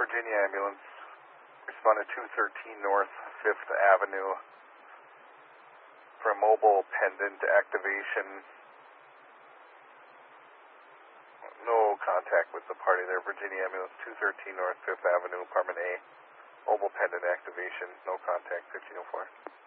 Virginia ambulance. Responded 213 North 5th Avenue for a mobile pendant activation. No contact with the party there. Virginia ambulance 213 North 5th Avenue, apartment A. Mobile pendant activation. No contact, 1504.